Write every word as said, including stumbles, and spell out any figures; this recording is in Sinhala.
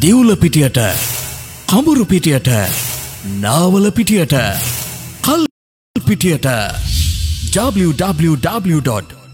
දිවුල පිටියට, කඹුරු පිටියට, නාවල පිටියට, කල් පිටියට w w w dot